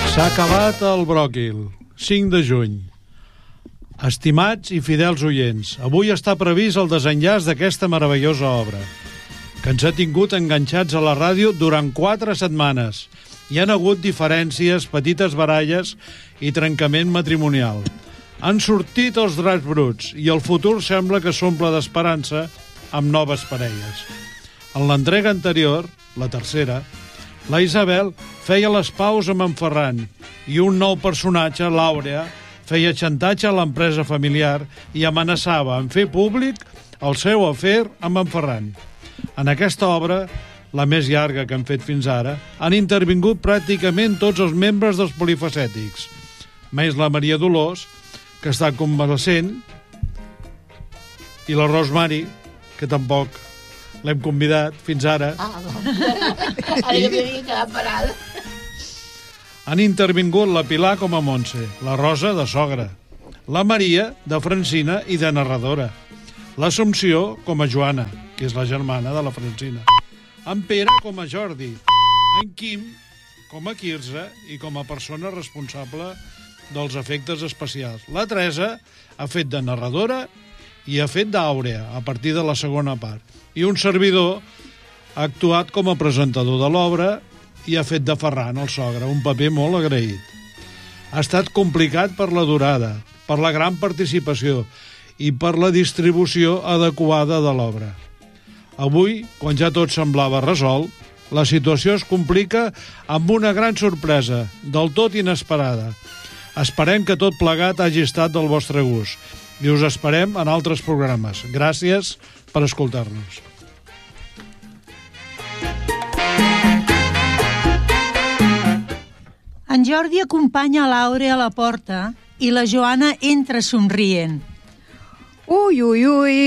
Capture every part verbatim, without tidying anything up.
S'ha acabat el bròquil, cinc de juny. Estimats i fidels oients, avui està previst el desenllaç d'aquesta meravellosa obra, que ens ha tingut enganxats a la ràdio durant quatre setmanes. Hi han hagut diferències, petites baralles i trencament matrimonial. Han sortit els draps bruts i el futur sembla que s'omple d'esperança amb noves parelles. En l'entrega anterior, la tercera, la Isabel feia les paus amb en Ferran i un nou personatge, l'Àurea, feia xantatge a l'empresa familiar i amenaçava en fer públic el seu afer amb en Ferran. En aquesta obra, la més llarga que han fet fins ara, han intervingut pràcticament tots els membres dels polifacètics, menys la Maria Dolors, que està convalescent, i la Rosemary, que tampoc l'hem convidat fins ara. Ah, doncs. Ara ja m'havia quedat parada. Han intervingut la Pilar com a Montse, la Rosa de sogra, la Maria de Francina i de narradora, l'Assumpció com a Joana, que és la germana de la Francina, en Pere com a Jordi, en Quim com a Quirze i com a persona responsable dels efectes especials. La Teresa ha fet de narradora i ha fet d'Àurea a partir de la segona part. I un servidor ha actuat com a presentador de l'obra i ha fet de Ferran, el sogre, un paper molt agraït. Ha estat complicat per la durada, per la gran participació i per la distribució adequada de l'obra. Avui, quan ja tot semblava resolt, la situació es complica amb una gran sorpresa, del tot inesperada. Esperem que tot plegat hagi estat del vostre gust i us esperem en altres programes. Gràcies per escoltar-nos. En Jordi acompanya l'Àurea a la porta i la Joana entra somrient. Ui, ui, ui.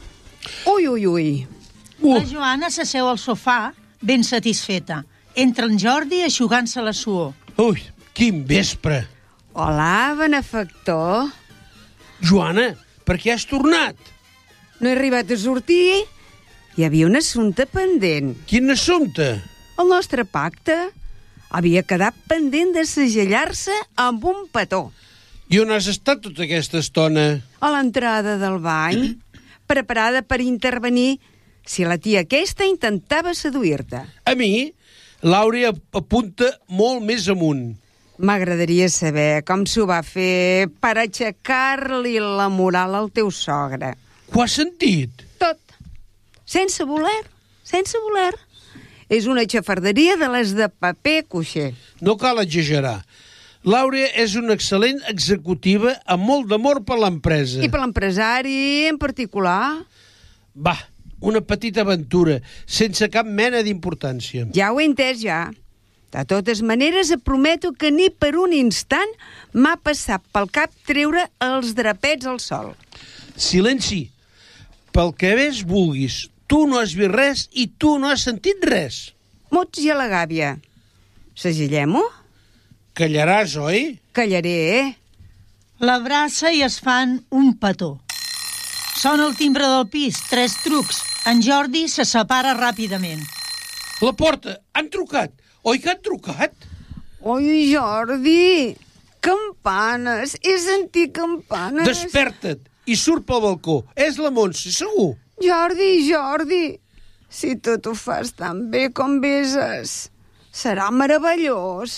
Ui, ui, ui. Uh. La Joana s'asseu al sofà, ben satisfeta. Entra en Jordi eixugant-se la suor. Ui, quin vespre. Hola, benefactor. Joana, per què has tornat? No he arribat a sortir. Hi havia un assumpte pendent. Quin assumpte? El nostre pacte havia quedat pendent de segellar-se amb un petó. I on has estat tota aquesta estona? A l'entrada del bany, preparada per intervenir si la tia aquesta intentava seduir-te. A mi, l'Àurea apunta molt més amunt. M'agradaria saber com s'ho va fer per aixecar-li la moral al teu sogre. Ho has sentit? Tot. Sense voler, sense voler. És una xafarderia de les de paper cuixer. No cal exagerar. L'Àurea és una excel·lent executiva amb molt d'amor per l'empresa. I per l'empresari en particular? Va, una petita aventura, sense cap mena d'importància. Ja ho he entès, ja. De totes maneres, et prometo que ni per un instant m'ha passat pel cap treure els drapets al sol. Silenci. Pel que ves vulguis, tu no has vist res i tu no has sentit res. Mots i a la gàbia. Segellem-ho? Callaràs, oi? Callaré, eh? L'abraça i es fan un petó. Sona el timbre del pis, tres trucs. En Jordi se separa ràpidament. La porta, han trucat. Oi que han trucat? Oi, Jordi, campanes, he sentit campanes. Desperta't i surt pel balcó. És la Montse, segur. Jordi, Jordi, si tot ho fas tan bé com beses, serà meravellós.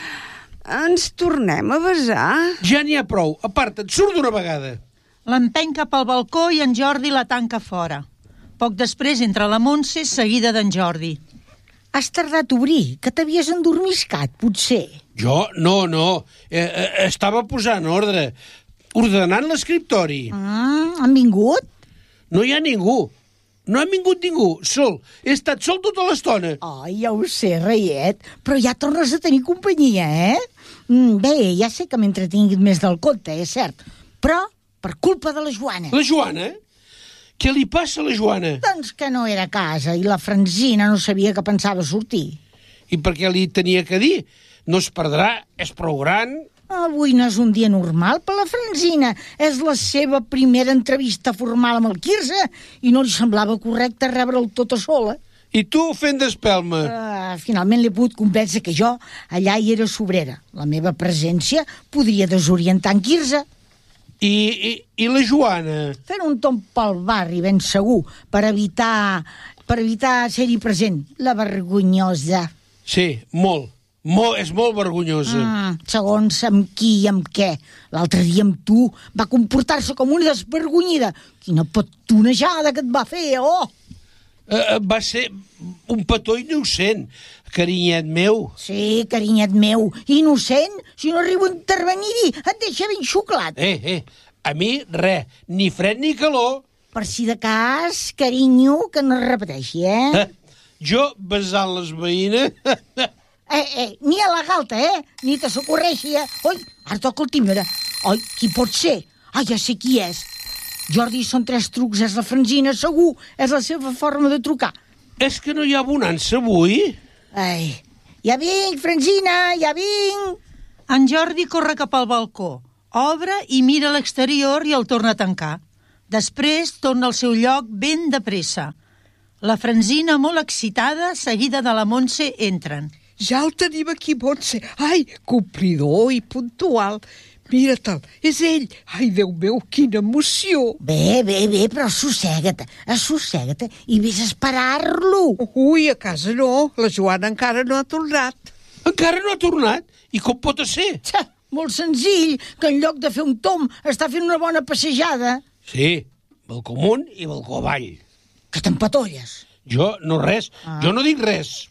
Ens tornem a besar? Ja n'hi ha prou. Aparta't, surt d'una vegada. L'empeny cap al balcó i en Jordi la tanca fora. Poc després entra la Montse, seguida d'en Jordi. Has tardat a obrir, que t'havies endormiscat, potser. Jo? No, no. Eh, eh, estava posant ordre, ordenant l'escriptori. Ah, han vingut? No hi ha ningú. No ha vingut ningú, sol. He estat sol tota l'estona. Ai, ja ho sé, reiet, però ja tornes a tenir companyia, eh? Mm, bé, ja sé que m'entretinguis més del compte, és cert, però per culpa de la Joana. La Joana? Què li passa a la Joana? Doncs que no era a casa i la Francina no sabia que pensava sortir. I per què li tenia que dir? No es perdrà, és prou gran. Avui no és un dia normal per la Francina. És la seva primera entrevista formal amb el Quirze i no li semblava correcte rebre'l tota sola. I tu fent d'espelma. Uh, finalment l'he pogut convèncer que jo allà hi era sobrera. La meva presència podria desorientar en Quirze. I, i, I la Joana? Fent un tomb pel barri ben segur per evitar, per evitar ser-hi present. La vergonyosa. Sí, molt. Molt, és molt vergonyosa. Mm, segons amb qui i amb què. L'altre dia amb tu va comportar-se com una desvergonyida. Quina petonejada que et va fer, oh! Uh, va ser un petó innocent, carinyet meu. Sí, carinyet meu, innocent. Si no arribo a intervenir-hi, et deixa ben xuclat. Eh, eh, a mi res, ni fred ni calor. Per si de cas, carinyo, que no es repeteixi, eh? Eh, jo besant les veïnes... Eh, eh, ni a la galta, eh? Ni te socorreixi, eh? Oi, ara toca el timbre. Oi, qui pot ser? Ah, ja sé qui és. Jordi, són tres trucs, és la Francina, segur. És la seva forma de trucar. És que no hi ha bonança avui? Ai, ja vinc, Francina, ja vinc. En Jordi corre cap al balcó, obre i mira a l'exterior i el torna a tancar. Després torna al seu lloc ben de pressa. La Francina, molt excitada, seguida de la Montse, entren. Ja el tenim aquí, Montse. Ai, complidor i puntual. Mira-te'l, és ell. Ai, Déu meu, quina emoció. Bé, bé, bé, però assossega't, assossega't i vés a esperar-lo. Ui, a casa no, la Joana encara no ha tornat. Encara no ha tornat? I com pot ser? Txa, molt senzill, que en lloc de fer un tomb està fent una bona passejada. Sí, balcó amunt i balcó avall. Que t'empatolles. Jo no res, ah. jo no dic res.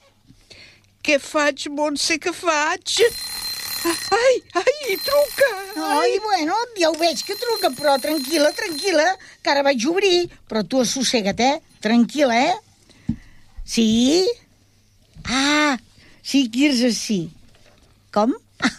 Què faig, Montse, què faig? Ai, ai, hi truca! Ai, bueno, ja ho veig que truca, però tranquil·la, tranquil·la, que ara vaig obrir. Però tu assossega't, eh? Tranquil·la, eh? Sí? Ah, sí, Quirze, sí. Com?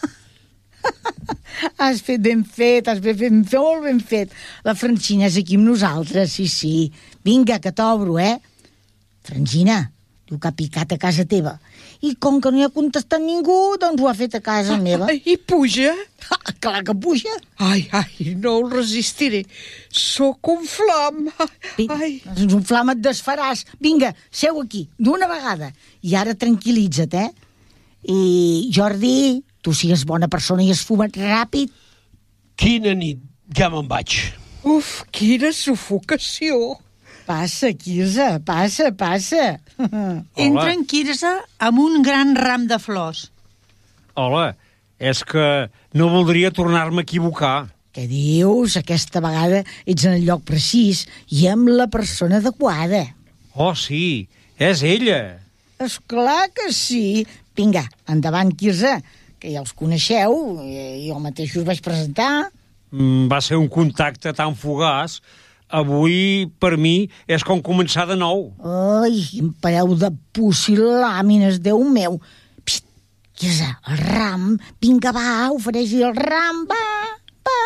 Has fet ben fet, has fet ben fet, molt ben fet. La Francina és aquí amb nosaltres, sí, sí. Vinga, que t'obro, eh? Francina, diu que ha picat a casa teva. I com que no hi ha contestat ningú, doncs ho ha fet a casa meva. I puja? Ah, clar que puja. Ai, ai, no el resistiré. Sóc un flam. Ai. Doncs un flam et desfaràs. Vinga, seu aquí, d'una vegada. I ara tranquil·litza't, eh? I, Jordi, tu sigues bona persona i has fumat ràpid. Quina nit, ja me'n vaig. Uf, quina sufocació. Passa, Quirze, passa, passa. Entra en Quirze amb un gran ram de flors. Hola, és que no voldria tornar-me a equivocar. Què dius? Aquesta vegada ets en el lloc precís i amb la persona adequada. Oh, sí, és ella. És clar que sí. Vinga, endavant, Quirze, que ja els coneixeu, i jo mateix us vaig presentar. Mm, va ser un contacte tan fugaç. Avui, per mi, és com començar de nou. Ai, quin pareu de pusil·làmines, Déu meu. Psst, Quirze, el ram. Vinga, va, ofereix-hi el ram, va, va.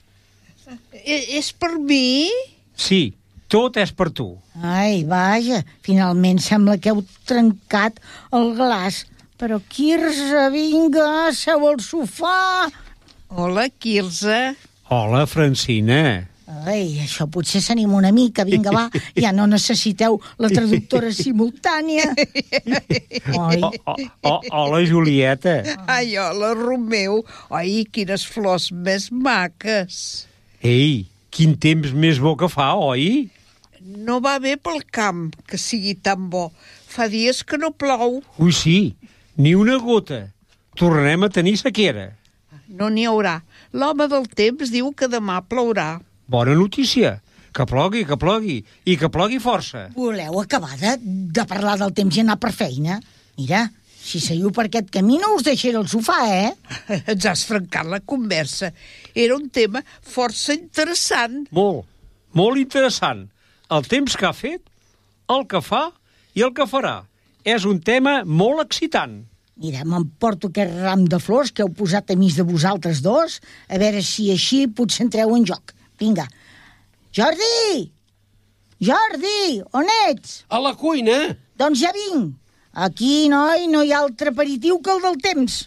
E és per mi? Sí, tot és per tu. Ai, vaja, finalment sembla que heu trencat el glaç. Però, Quirze, vinga, seu al sofà. Hola, Quirze. Hola, Francina. Ai, això potser s'anima una mica. Vinga, va, ja no necessiteu la traductora simultània. Ai. Oh, oh, oh, hola, Julieta. Ai, hola, Romeu. Ai, quines flors més maques. Ei, quin temps més bo que fa, oi? No va bé pel camp que sigui tan bo. Fa dies que no plou. Ui, sí, ni una gota. Tornarem a tenir sequera. No n'hi haurà. L'home del temps diu que demà plourà. Bona notícia. Que plogui, que plogui. I que plogui força. Voleu acabar de, de parlar del temps i anar per feina? Mira, si seguiu per aquest camí no us deixaré al sofà, eh? Ens has francat la conversa. Era un tema força interessant. Molt, molt interessant. El temps que ha fet, el que fa i el que farà. És un tema molt excitant. Mira, m'emporto aquest ram de flors que heu posat a mig de vosaltres dos, a veure si així potser entreu en joc. Vinga. Jordi! Jordi, on ets? A la cuina. Doncs ja vinc. Aquí, noi, no hi ha altre aperitiu que el del temps.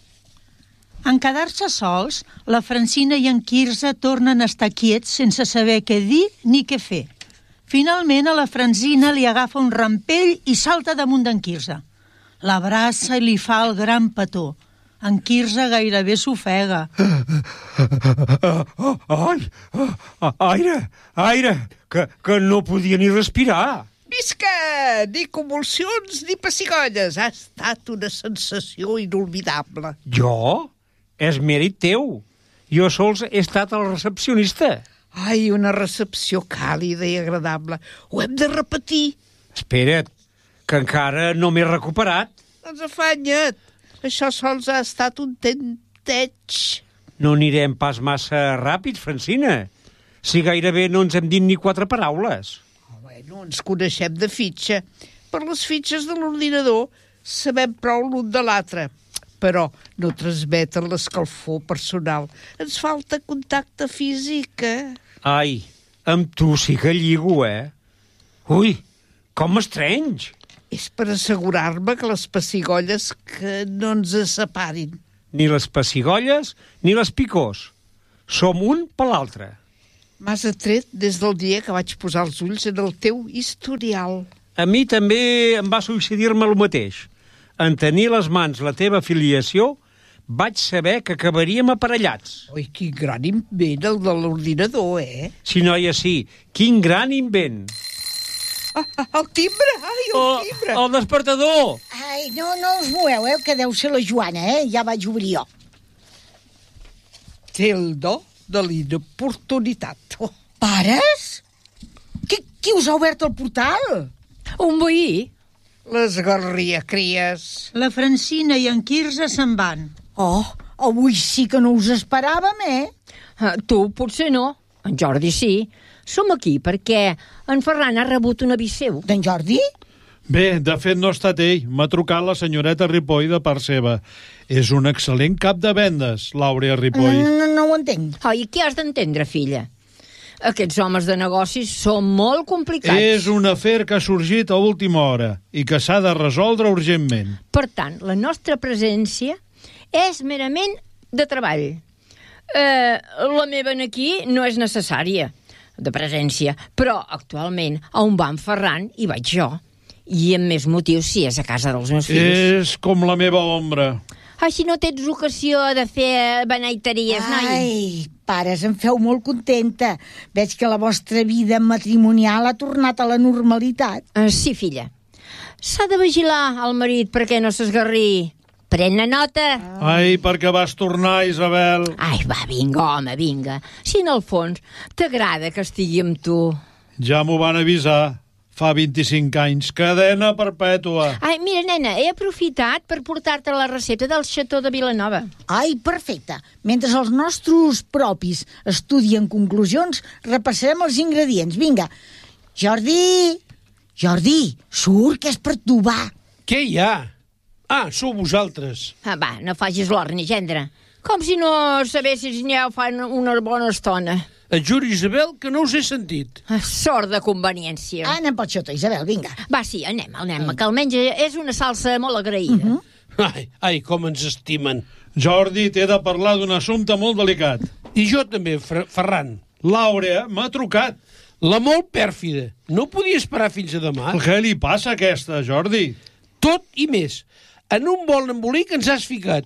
En quedar-se sols, la Francina i en Quirze tornen a estar quiets sense saber què dir ni què fer. Finalment, a la Francina li agafa un rampell i salta damunt d'en Quirze. L'abraça i li fa el gran petó. En Quirze gairebé s'ofega. Ai, aire, aire, que, que no podia ni respirar. Visca! Ni convulsions ni pessigolles. Ha estat una sensació inolvidable. Jo? És mèrit teu. Jo sols he estat el recepcionista. Ai, una recepció càlida i agradable. Ho hem de repetir. Espera't, que encara no m'he recuperat. Doncs afanya't. Això sols ha estat un tenteig. No anirem pas massa ràpid, Francina. Si gairebé no ens hem dit ni quatre paraules. Bueno, ens coneixem de fitxa. Per les fitxes de l'ordinador sabem prou l'un de l'altre. Però no transmeten l'escalfor personal. Ens falta contacte físic, eh? Ai, amb tu sí que lligo, eh? Ui, com estrenys. És per assegurar-me que les pessigolles que no ens separin. Ni les pessigolles ni les picors. Som un per l'altre. M'has atret des del dia que vaig posar els ulls en el teu historial. A mi també em va succeir-me el mateix. En tenir les mans la teva filiació, vaig saber que acabaríem aparellats. Oi, quin gran invent el de l'ordinador, eh? Si noia, sí, quin gran invent. Ah, ah, el timbre! Ai, el Oh, timbre! el despertador! Ai, no, no us moveu, eh, que deu ser la Joana, eh? Ja vaig obrir jo. Té el do de l'inoportunitat. Oh. Pares? Qui, qui us ha obert el portal? Un veí. Les garria, cries. La Francina i en Quirze se'n van. Oh, avui sí que no us esperàvem, eh? Uh, tu potser no. En Jordi sí. Som aquí perquè en Ferran ha rebut un avís seu. D'en Jordi? Bé, de fet no ha estat ell. M'ha trucat la senyoreta Ripoll de part seva. És un excel·lent cap de vendes, Làurea Ripoll. No, no, no ho entenc. Ai, què has d'entendre, filla? Aquests homes de negocis són molt complicats. És un afer que ha sorgit a última hora i que s'ha de resoldre urgentment. Per tant, la nostra presència és merament de treball. Eh, la meva en aquí no és necessària, de presència, però actualment a on va en Ferran hi vaig jo. I amb més motius si és a casa dels meus fills. És com la meva ombra. Així no tens ocasió de fer beneiteries, noi. Ai, pares, em feu molt contenta. Veig que la vostra vida matrimonial ha tornat a la normalitat. Uh, sí, filla. S'ha de vigilar el marit perquè no s'esgarri. Pren-ne nota. Ai, perquè vas tornar, Isabel. Ai, va, vinga, home, vinga. Si en el fons t'agrada que estigui amb tu. Ja m'ho van avisar. Fa vint-i-cinc anys. Cadena perpètua. Ai, mira, nena, he aprofitat per portar-te la recepta del xató de Vilanova. Ai, perfecte. Mentre els nostres propis estudien conclusions, repassarem els ingredients. Vinga. Jordi! Jordi, surt, que és per tu, va. Què hi ha? Ah, sou vosaltres. Ah, va, no facis l'orni, gendre. Com si no sabessis ni ja fa una bona estona. Et juro, Isabel, que no us he sentit. Ah, sort de conveniència. Ah, anem pel xotó, Isabel, vinga. Va, sí, anem, anem, que almenys és una salsa molt agraïda. Uh -huh. Ai, ai, com ens estimen. Jordi, t'he de parlar d'un assumpte molt delicat. I jo també, Fer Ferran. L'Àurea m'ha trucat. La molt pèrfida. No podia esperar fins a demà. Què li passa a aquesta, Jordi? Tot i més. En un vol embolic ens has ficat.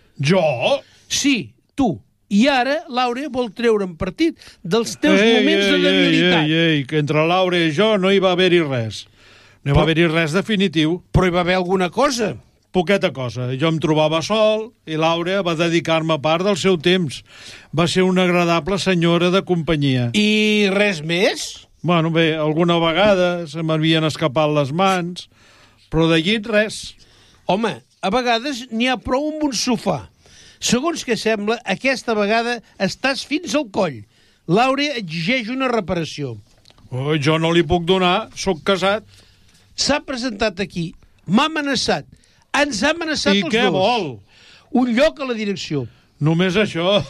Jo? Sí, tu. I ara l'Àurea vol treure'n partit dels teus ei, moments ei, de debilitat. Ei, ei, ei, que entre l'Àurea i jo no hi va haver-hi res. No hi va Però- haver-hi res definitiu. Però hi va haver alguna cosa. Poqueta cosa. Jo em trobava sol i l'Àurea va dedicar-me part del seu temps. Va ser una agradable senyora de companyia. I res més? Bueno, bé, alguna vegada se m'havien escapat les mans, però de llit res. Home, a vegades n'hi ha prou amb un sofà. Segons que sembla, aquesta vegada estàs fins al coll. L'Àurea exigeix una reparació. Oh, jo no li puc donar, sóc casat. S'ha presentat aquí, m'ha amenaçat, ens ha amenaçat I els què dos. vol? Un lloc a la direcció. Només això.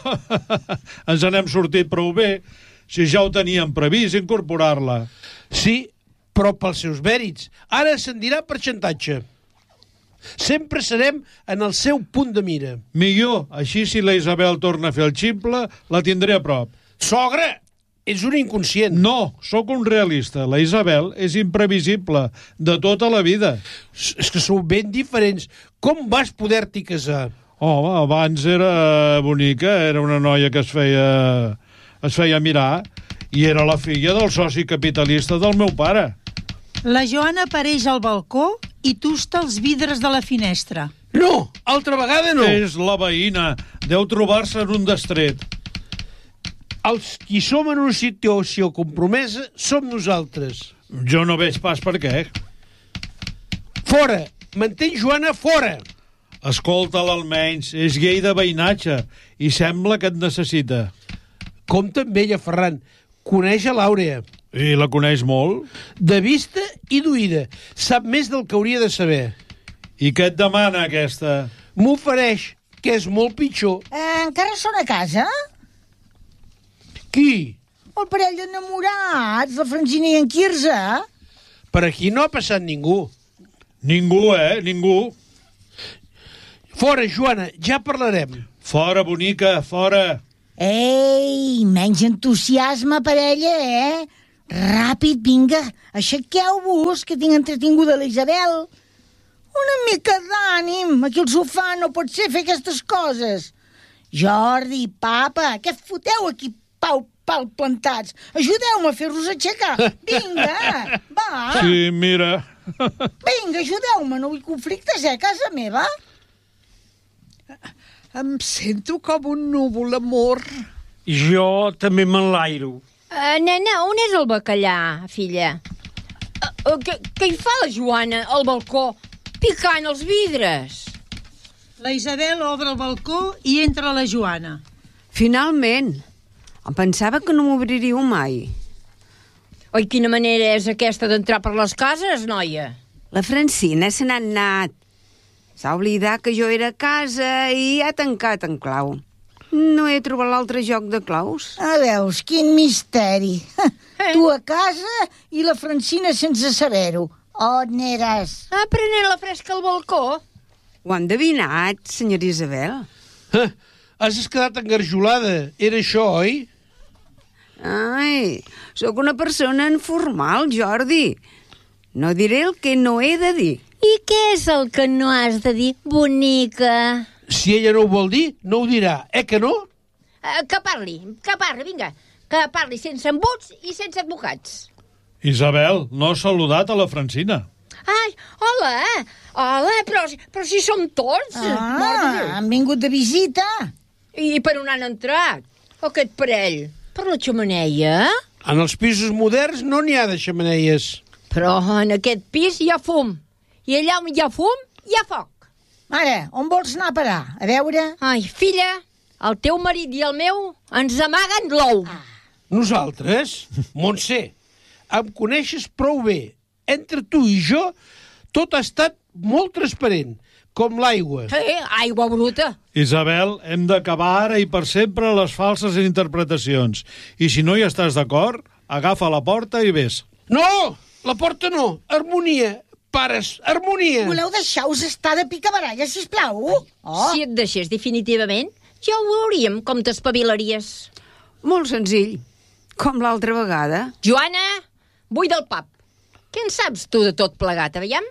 Ens n'hem sortit prou bé. Si ja ho teníem previst, incorporar-la. Sí, però pels seus mèrits. Ara se'n dirà per xantatge. Sempre serem en el seu punt de mira. Millor, així si la Isabel torna a fer el ximple, la tindré a prop. Sogra, ets un inconscient. No, sóc un realista. La Isabel és imprevisible de tota la vida. És és que sou ben diferents. Com vas poder-t'hi casar? Home, abans era bonica, era una noia que es feia, es feia mirar i era la filla del soci capitalista del meu pare. La Joana apareix al balcó i tusta els vidres de la finestra. No, altra vegada no. És la veïna. Deu trobar-se en un destret. Els qui som en una situació compromesa som nosaltres. Jo no veig pas per què. Fora! M'entén, Joana? Fora! Escolta'l almenys, és gay de veïnatge i sembla que et necessita. Compte amb ella, Ferran. Coneix a l'Àurea. I la coneix molt? De vista i d'oïda. Sap més del que hauria de saber. I què et demana, aquesta? M'ofereix, que és molt pitjor. Eh, encara són a casa? Qui? El parell d'enamorats, la Francina i en Quirze. Per aquí no ha passat ningú. Ningú, eh? Ningú. Fora, Joana, ja parlarem. Fora, bonica, fora. Ei, menys entusiasme, parella, eh? Ràpid, vinga, aixequeu-vos, que tinc entretinguda la Isabel. Una mica d'ànim, aquí al sofà no pot ser fer aquestes coses. Jordi, papa, què foteu aquí pau, pal plantats? Ajudeu-me a fer-los aixecar. Vinga, va. Sí, mira. Vinga, ajudeu-me, no vull conflictes, eh, a casa meva. Em sento com un núvol, amor. Jo també m'enlairo. Uh, nena, on és el bacallà, filla? Uh, uh, què, què hi fa la Joana al balcó, picant els vidres? La Isabel obre el balcó i entra la Joana. Finalment. Em pensava que no m'obriríeu mai. Oi, quina manera és aquesta d'entrar per les cases, noia? La Francina se n'ha anat. S'ha oblidat que jo era a casa i ha tancat en clau. No he trobat l'altre joc de claus. Ah, veus, quin misteri. Eh? Tu a casa i la Francina sense saber-ho. On eres? Ah, prenent la fresca al balcó? Ho han endevinat, senyora Isabel. Ah, has quedat engarjolada. Era això, oi? Ai, sóc una persona informal, Jordi. No diré el que no he de dir. I què és el que no has de dir, bonica? Si ella no ho vol dir, no ho dirà. Eh que no? Uh, que parli, que parli, vinga. Que parli sense embuts i sense advocats. Isabel, no has saludat a la Francina. Ai, hola, hola, però, però si som tots. Mort de Déu. Ah, han vingut de visita. I per on han entrat? Aquest parell? Per la xemeneia? En els pisos moderns no n'hi ha de xemeneies. Però en aquest pis hi ha fum. I allà on hi ha fum, hi ha foc. Mare, on vols anar a parar? A veure... Ai, filla, el teu marit i el meu ens amaguen l'ou. Ah. Nosaltres? Montse, em coneixes prou bé. Entre tu i jo, tot ha estat molt transparent, com l'aigua. Eh, aigua bruta. Isabel, hem d'acabar ara i per sempre les falses interpretacions. I si no hi estàs d'acord, agafa la porta i vés. No! La porta no! Harmonia! Pares, harmonia! Voleu deixar-vos estar de picabaralla, sisplau? Oh. Si et deixés definitivament, ja ho veuríem com t'espavilaries. Molt senzill, com l'altra vegada. Joana, vull del pap. Què en saps tu de tot plegat, aviam?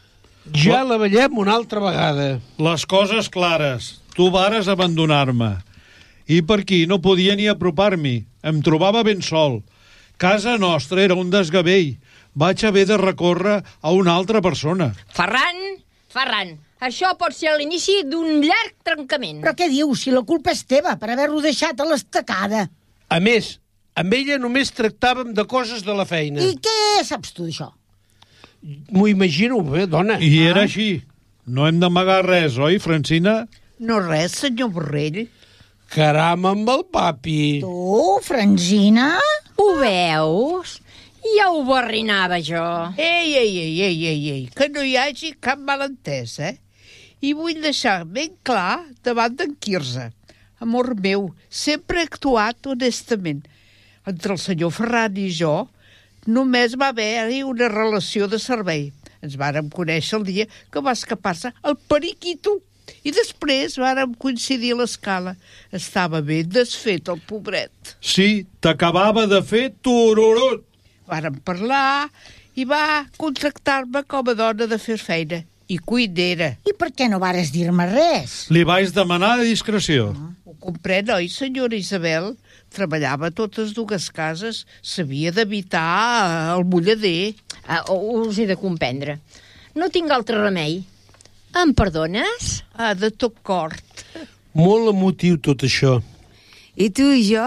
Ja la veiem una altra vegada. Les coses clares. Tu vares abandonar-me. I per aquí no podia ni apropar-m'hi. Em trobava ben sol. Casa nostra era un desgavell. Vaig haver de recórrer a una altra persona. Ferran, Ferran, això pot ser l'inici d'un llarg trencament. Però què dius, si la culpa és teva per haver-lo deixat a l'estacada? A més, amb ella només tractàvem de coses de la feina. I què saps tu d'això? M'ho imagino bé, dona. I era així. No hem d'amagar res, oi, Francina? No res, senyor Borrell. Caram amb el papi. Tu, Francina? Ho veus? Ja ho barrinava jo. Ei, ei, ei, ei, ei, ei, que no hi hagi cap malentès, eh? I vull deixar ben clar davant d'en Quirze. Amor meu, sempre he actuat honestament. Entre el senyor Ferran i jo només va haver-hi una relació de servei. Ens vàrem conèixer el dia que va escapar-se el periquito. I després vàrem coincidir a l'escala. Estava ben desfet, el pobret. Sí, t'acabava de fer tururut. Vàrem parlar i va contractar-me com a dona de fer feina. I cuinera. I per què no vares dir-me res? Li vaig demanar de discreció. Ho comprèn, oi, senyora Isabel? Treballava a totes dues cases. S'havia d'evitar el mullader. Ah, us he de comprendre. No tinc altre remei. Em perdones? Ah, de tot cor. Molt emotiu tot això. I tu i jo?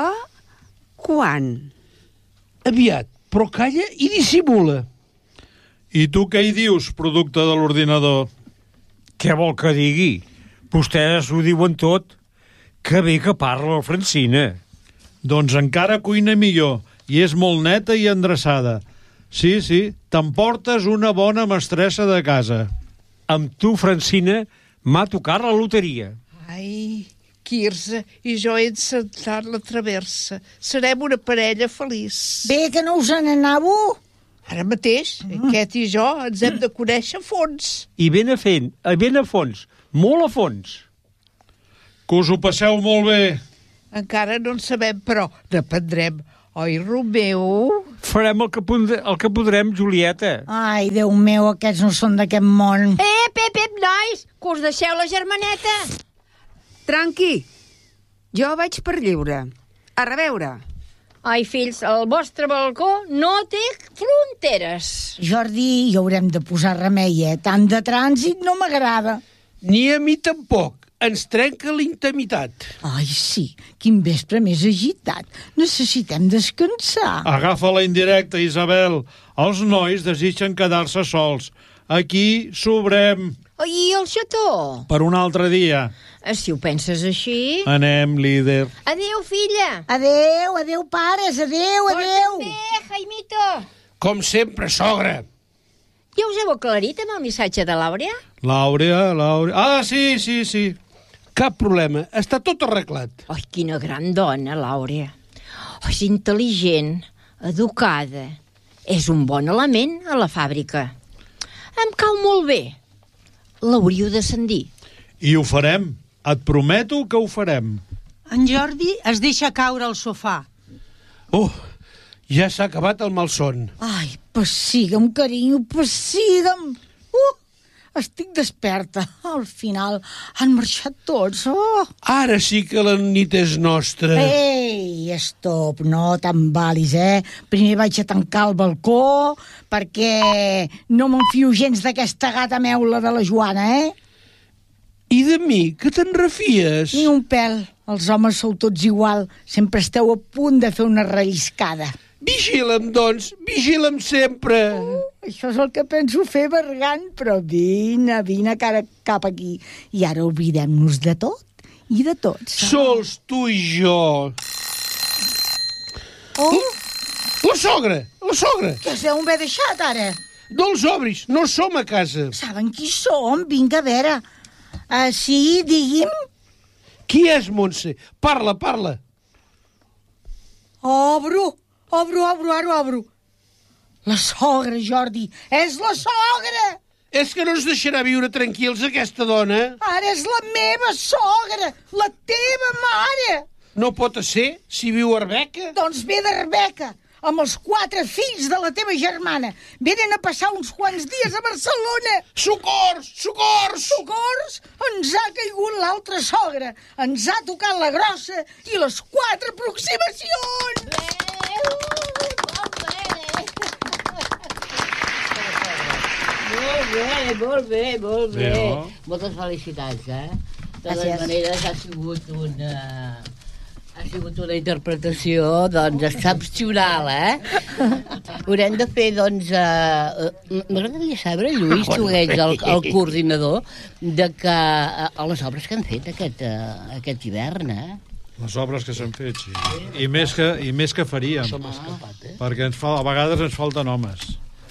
Quan? Aviat, però calla i dissimula. I tu què hi dius, producte de l'ordinador? Què vol que digui? Vostès ho diuen tot. Que bé que parla la Francina. Doncs encara cuina millor, i és molt neta i endreçada. Sí, sí, t'emportes una bona mestressa de casa. Amb tu, Francina, m'ha tocat la loteria. Ai, Quirze i jo he encertat la traversa. Serem una parella feliç. Bé que no us n'anàveu? Ara mateix, mm. aquest i jo ens hem de conèixer a fons. I ben a, fent, ben a fons, molt a fons. Que us ho passeu molt bé. Encara no en sabem, però n'aprendrem. Oi, Romeu? Farem el que, el que podrem, Julieta. Ai, Déu meu, aquests no són d'aquest món. Ep, ep, ep, nois, que us deixeu la germaneta. Tranqui, jo vaig per lliure. A reveure. Ai, fills, el vostre balcó no té fronteres. Jordi, hi haurem de posar remei, eh? Tant de trànsit no m'agrada. Ni a mi tampoc. Ens trenca l'intimitat. Ai, sí, quin vespre més agitat. Necessitem descansar. Agafa la indirecta, Isabel. Els nois desitgen quedar-se sols. Aquí sobrem. I el xató? Per un altre dia. Si ho penses així... Anem, líder. Adéu, filla. Adéu, adéu, pares, adéu, adéu. Porta't bé, Jaimito. Com sempre, sogra. Ja us heu aclarit amb el missatge de l'Àurea? L'Àurea, l'Àurea... Ah, sí, sí, sí. Cap problema, està tot arreglat. Ai, quina gran dona, l'Àurea. Oh, és intel·ligent, educada. És un bon element a la fàbrica. Em cau molt bé. L'hauríeu d'ascendir. I ho farem. Et prometo que ho farem. En Jordi es deixa caure al sofà. Oh, ja s'ha acabat el malson. Ai, pessiga'm, carinyo, pessiga'm. Uh, estic desperta. Al final han marxat tots. Oh. Ara sí que la nit és nostra. Ei, stop, no t'embalis, eh? Primer vaig a tancar el balcó perquè no m'enfio gens d'aquesta gata meula de la Joana, eh? I de mi, que te'n refies? Ni un pèl. Els homes sou tots igual. Sempre esteu a punt de fer una relliscada. Vigila'm, doncs, vigila'm sempre. Uh, això és el que penso fer, Bergant, però vine, vine cara cap aquí. I ara oblidem-nos de tot i de tots. Sols tu i jo. Oh, La sogra, la sogra. que us deu haver deixat, ara? No els obris, no som a casa. Saben qui som? Vinga, a veure. Uh, sí, digui'm. Qui és, Montse? Parla, parla. Obro, obro, obro, ara obro. La sogra, Jordi, és la sogra! És que no ens deixarà viure tranquils aquesta dona? Ara és la meva sogra, la teva mare! No pot ser, si viu a Arbeca. Doncs ve d'Arbeca, amb els quatre fills de la teva germana. Venen a passar uns quants dies a Barcelona. Socors, socors! Socors, ens ha caigut l'altra sogra, ens ha tocat la grossa i les quatre aproximacions! Molt bé, molt bé, molt bé. Bé, no? Moltes felicitats, eh? De totes Gràcies. maneres, ha sigut una... Ha sigut una interpretació, doncs, excepcional, eh? Haurem de fer, doncs... Uh, M'agradaria saber, Lluís, tu ets el, el coordinador, de que uh, a les obres que han fet aquest, uh, aquest hivern, eh? Les obres que s'han fet, sí. I més que, i més que faríem. Som escapat, eh? Perquè ens fa, a vegades ens falten homes.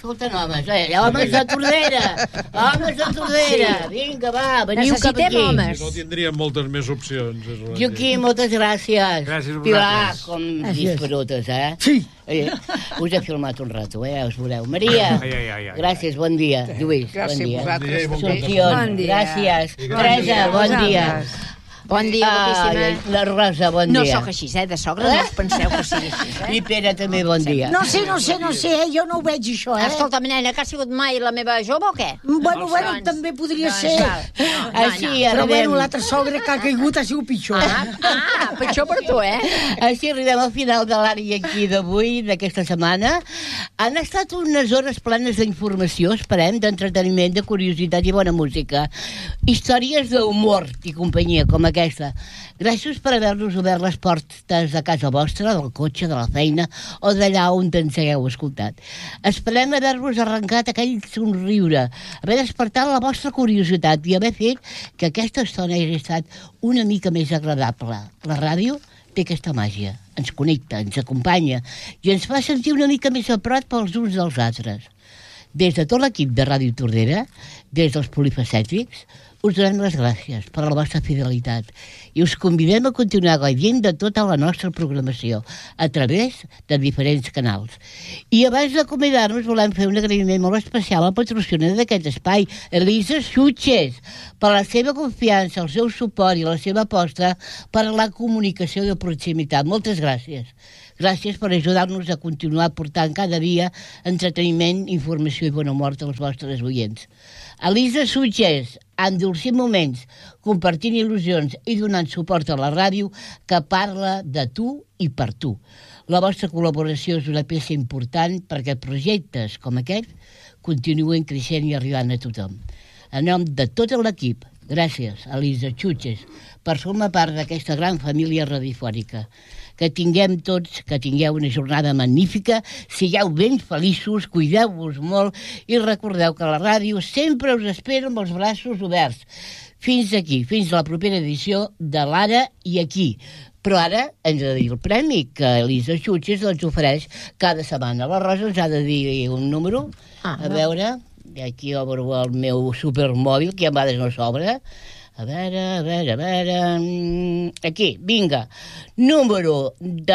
escolten homes, eh? Homes de Tordera! Homes de Tordera! Vinga, va, veniu cap Necessitem aquí. homes. No tindríem moltes més opcions. És la Joaquim, moltes gràcies. Gràcies a Pilar, vosaltres. com Gràcies. disfrutes, eh? Sí. Eh, us he filmat un rato, eh? Us veureu. Maria, Ai, ai, ai, ai. gràcies, bon dia. Lluís, Gràcies bon a dia. vosaltres. Bon dia i bon Sortion, Bon dia. gràcies. Bon Teresa, dia, bon dia. vosaltres. Bon dia, guapíssima. Ai, la Rosa, bon No dia. sóc així, eh, de sogra, no us penseu que sigui així, eh? I Pere també, bon dia. No sé, no sé, no sé, eh? Jo no ho veig, això, eh? Escolta'm, nena, que ha sigut mai la meva jove o què? Bueno, bueno, Doncs- també podria doncs ser. val. No, no, Així, no. arribem. Però bueno, l'altre sogre que ha caigut ha sigut pitjor. Ah, ah, pitjor per tu, eh? Així arribem al final de l'àrea aquí d'avui, d'aquesta setmana. Han estat unes hores plenes d'informació, esperem, d'entreteniment, de curiositat i bona música. Històries d'humor i companyia com aquesta. Gràcies per haver-nos obert les portes de casa vostra, del cotxe, de la feina o d'allà on ens hagueu escoltat. Esperem haver-vos arrencat aquell somriure, haver despertat la vostra curiositat i haver fet que aquesta estona hagi estat una mica més agradable. La ràdio té aquesta màgia, ens connecta, ens acompanya i ens fa sentir una mica més a prop pels uns dels altres. Des de tot l'equip de Ràdio Tordera, des dels polifacètics, us donem les gràcies per la vostra fidelitat i us convidem a continuar gaudint de tota la nostra programació a través de diferents canals. I abans d'acomiadar-nos volem fer un agraïment molt especial al patrocinador d'aquest espai, Elisa Xutxes, per la seva confiança, el seu suport i la seva aposta per a la comunicació de proximitat. Moltes gràcies. Gràcies per ajudar-nos a continuar portant cada dia entreteniment, informació i bon humor als vostres oients. Elisa Xutxes, endolcint moments, compartint il·lusions i donant suport a la ràdio que parla de tu i per tu. La vostra col·laboració és una peça important perquè projectes com aquest continuen creixent i arribant a tothom. En nom de tot l'equip, gràcies, Elisa Xutxes, per formar part d'aquesta gran família radiofònica. Que tinguem tots, que tingueu una jornada magnífica, sigueu ben feliços, cuideu-vos molt i recordeu que la ràdio sempre us espera amb els braços oberts. Fins aquí, fins a la propera edició de l'Ara i Aquí. Però ara ens ha de dir el premi que Elisa Xutxes ens ofereix cada setmana. La Rosa ens ha de dir un número. Ah, a veure, aquí obro el meu supermòbil, que a vegades no s'obre. A veure, a veure, a veure... Aquí, vinga. Número de...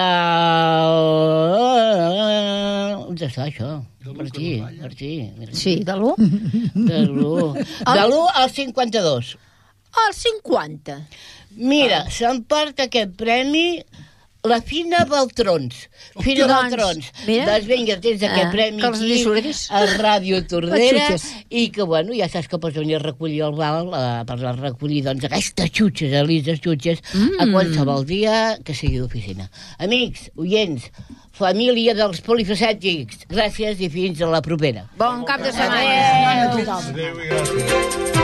On està això? Per aquí, per aquí. Sí, de l'u? De l'u. De l'u al cinquanta-dos. El cinquanta. Mira, s'emporta aquest premi la Fina Baltrons. Fina Doncs, Baltrons. mira. Doncs vinga, tens aquest Ah, premi que els aquí disfrutis. a Ràdio Tordera Les xutxes. i que, bueno, ja saps que pots venir a recollir el val eh, per recollir, doncs, aquestes xutxes, Elisa Xutxes, mm. a qualsevol dia que sigui d'oficina. Amics, oients, família dels polifacètics, gràcies i fins a la propera. Bon cap de setmana. Adéu i gràcies.